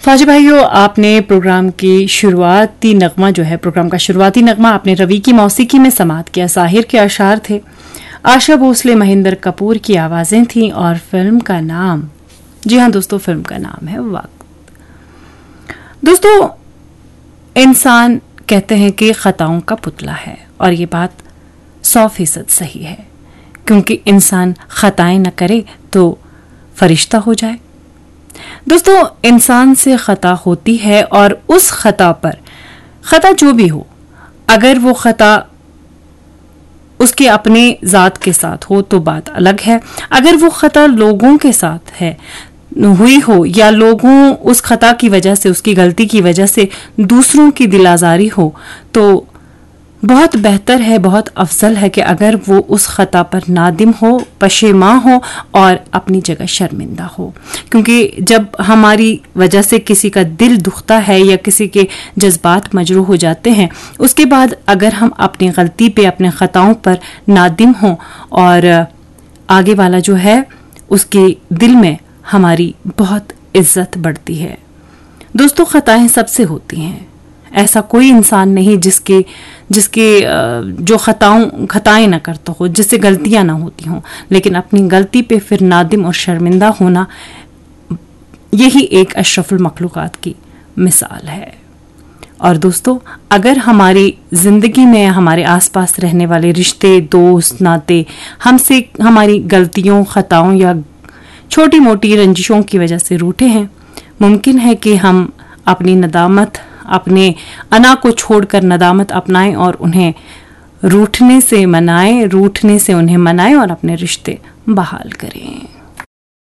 फौजी भाइयों, आपने प्रोग्राम की शुरुआती नगमा जो है, प्रोग्राम का शुरुआती नगमा आपने रवि की मौसीकी में समात किया। साहिर के अशार थे, आशा भोसले, महेंद्र कपूर की आवाजें थीं और फिल्म का नाम, जी हाँ दोस्तों, फिल्म का नाम है वक्त। दोस्तों, इंसान कहते हैं कि खताओं का पुतला है और ये बात 100% सही है, क्योंकि इंसान खताएं न करे तो फरिश्ता हो जाए। दोस्तों, इंसान से खता होती है और उस खता पर, खता जो भी हो, अगर वो खता उसके अपने जात के साथ हो तो बात अलग है। अगर वो खता लोगों के साथ है हुई हो या लोगों उस खता की वजह से, उसकी गलती की वजह से दूसरों की दिल आजारी हो, तो बहुत बेहतर है, बहुत अफजल है कि अगर वो उस खता पर नादिम हो, पशेमां हो और अपनी जगह शर्मिंदा हो। क्योंकि जब हमारी वजह से किसी का दिल दुखता है या किसी के जज्बात मजरूह हो जाते हैं, उसके बाद अगर हम अपनी गलती पे, अपने खताओं पर नादिम हों और आगे वाला जो है उसके दिल में हमारी बहुत इज्जत बढ़ती है। दोस्तों, खताएं सबसे होती हैं, ऐसा कोई इंसान नहीं जिसके जो खताएं ना करता हो, जिससे गलतियां ना होती हों, लेकिन अपनी गलती पे फिर नादिम और शर्मिंदा होना, यही एक अशरफुल मखलूकात की मिसाल है। और दोस्तों, अगर हमारी जिंदगी में हमारे आसपास रहने वाले रिश्ते, दोस्त, नाते हमसे हमारी गलतियों, खताओं या छोटी मोटी रंजिशों की वजह से रूठे हैं, मुमकिन है कि हम अपनी नदामत, अपने अना को छोड़कर नदामत अपनाएं और उन्हें रूठने से उन्हें मनाएं और अपने रिश्ते बहाल करें।